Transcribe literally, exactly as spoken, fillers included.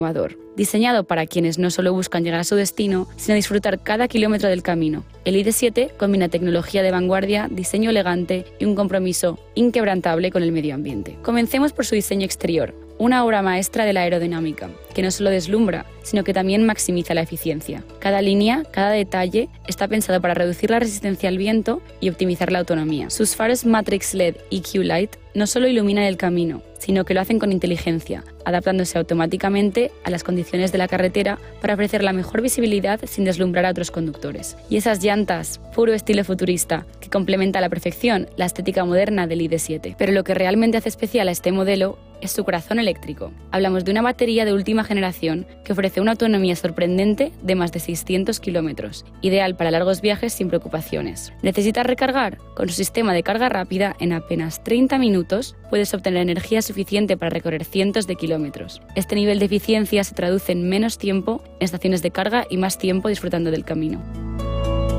innovador, diseñado para quienes no solo buscan llegar a su destino, sino disfrutar cada kilómetro del camino. El I D siete combina tecnología de vanguardia, diseño elegante y un compromiso inquebrantable con el medio ambiente. Comencemos por su diseño exterior, una obra maestra de la aerodinámica, que no solo deslumbra, sino que también maximiza la eficiencia. Cada línea, cada detalle, está pensado para reducir la resistencia al viento y optimizar la autonomía. Sus faros Matrix L E D E Q Light no solo iluminan el camino, sino que lo hacen con inteligencia, adaptándose automáticamente a las condiciones de la carretera para ofrecer la mejor visibilidad sin deslumbrar a otros conductores. Y esas llantas, puro estilo futurista, que complementa a la perfección la estética moderna del I D siete. Pero lo que realmente hace especial a este modelo es su corazón eléctrico. Hablamos de una batería de última generación que ofrece una autonomía sorprendente de más de seiscientos kilómetros, ideal para largos viajes sin preocupaciones. ¿Necesitas recargar? Con su sistema de carga rápida, en apenas treinta minutos puedes obtener energía suficiente para recorrer cientos de kilómetros. Este nivel de eficiencia se traduce en menos tiempo en estaciones de carga y más tiempo disfrutando del camino.